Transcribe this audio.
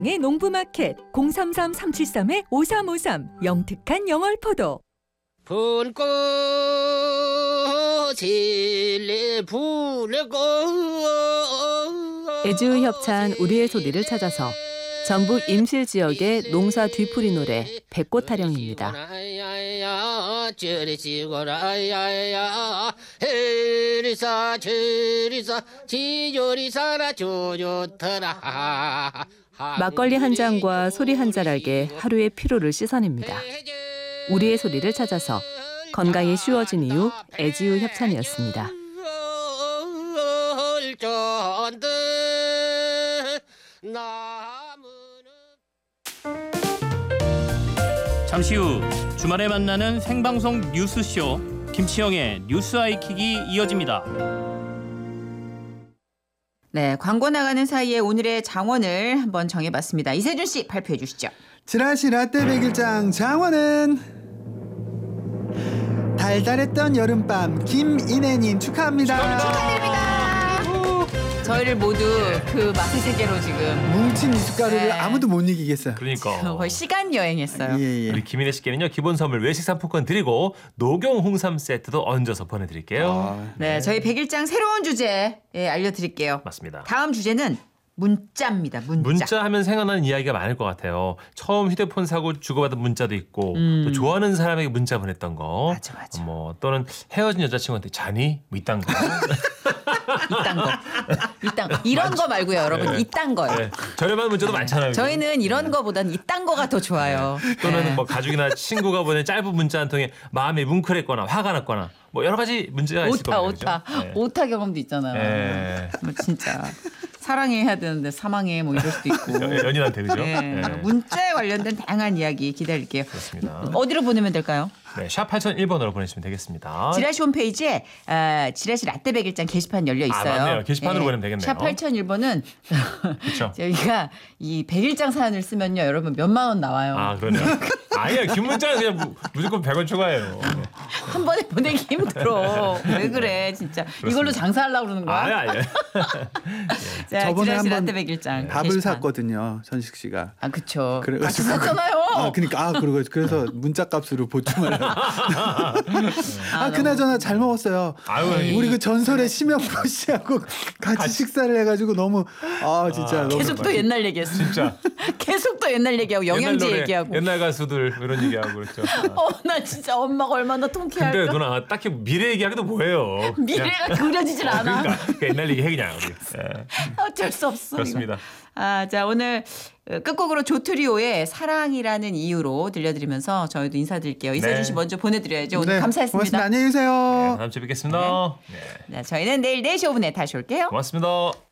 의 농부마켓 033-373-5353 영특한 영월포도 붉고 진리 부르고 애주협찬 우리의 소리를 찾아서 전북 임실 지역의 농사 뒤풀이 노래 백꽃 타령입니다. 막걸리 한 잔과 소리 한 자락에 하루의 피로를 씻어냅니다. 우리의 소리를 찾아서 건강이 쉬워진 이유 애지우 협찬이었습니다. 잠시 후 주말에 만나는 생방송 뉴스쇼 김치영의 뉴스 아이킥이 이어집니다. 네, 광고 나가는 사이에 오늘의 장원을 한번 정해봤습니다. 이세준 씨 발표해 주시죠. 지라시 라떼 백일장 장원은 달달했던 여름밤 김인혜님 축하합니다. 축하드립니다. 저희를 모두 그 맛의 세계로 지금 뭉친 미숫가루를 네. 아무도 못 이기겠어요. 그러니까 거의 시간 여행했어요. 예, 예. 우리 김인혜 씨께는요 기본 선물 외식 상품권 드리고 녹용 홍삼 세트도 얹어서 보내드릴게요. 네, 저희 백일장 새로운 주제 알려드릴게요. 맞습니다. 다음 주제는 문자입니다. 문자 하면 생각나는 이야기가 많을 것 같아요. 처음 휴대폰 사고 주고받은 문자도 있고 또 좋아하는 사람에게 문자 보냈던 거. 맞아. 뭐 또는 헤어진 여자친구한테 자니? 뭐 이딴 거. 이딴 거. 이런 거 말고요, 여러분. 네. 이딴 거요. 네. 저렴한 문자도 많잖아요. 저희는 이런 거보다는 이딴 거가 더 좋아요. 또는 네. 뭐 가족이나 친구가 보낸 짧은 문자 한 통에 마음이 뭉클했거나 화가 났거나 뭐 여러 가지 문제가 있을 겁니다. 오타 경험도 있잖아요. 네. 뭐 진짜 사랑해 해야 되는데 사망해 뭐 이럴 수도 있고. 연인한테 그죠? 네. 네. 문자에 관련된 다양한 이야기 기다릴게요. 그렇습니다. 어디로 보내면 될까요? 네, 샵 8001번으로 보내주시면 되겠습니다. 지라시 홈페이지에 지라시 라떼 백일장 게시판 열려 있어요. 맞네요. 게시판으로 보내면 되겠네요. 샵 8001번은 그렇죠. 저희가 이 백일장 사연을 쓰면요, 여러분 몇만 원 나와요. 아, 그러네요. 아니야, 긴 문자는 그냥 무조건 100원 추가해요. 한 번에 보내기 힘들어. 왜 그래, 진짜. 이걸로 장사하려고 그러는 거야? 아예. 자, 저번에 지라시 한번 라떼 백일장 밥을 게시판. 샀거든요, 전식 씨가. 아, 그쵸. 그래가지고- 같이 샀잖아요. 그러니까 그래서 문자 값으로 보충하려고. 너무- 그나저나 잘 먹었어요. 아유, 우리 그 전설의 심영보 씨하고 같이 식사를 해가지고 너무 진짜 너무 계속 또 옛날 얘기했어. 진짜. 계속 또 옛날 얘기하고 영양제 옛날 노래, 얘기하고. 옛날 가수들 이런 얘기하고 그렇죠. 나 진짜 엄마가 얼마나 근데 통쾌할까. 누나 딱히 미래 얘기하기도 뭐해요. 미래가 그려지질 않아. 그러니까 옛날 얘기 해 그냥 우리. 예. 어쩔 수 없어. 그렇습니다. 이거. 자, 오늘 끝곡으로 조트리오의 사랑이라는 이유로 들려드리면서 저희도 인사드릴게요. 이세준 씨 먼저 보내드려야죠. 오늘 감사했습니다. 고맙습니다. 안녕히 계세요. 다음 주에 뵙겠습니다. 네. 네, 저희는 내일 4시 5분에 다시 올게요. 고맙습니다.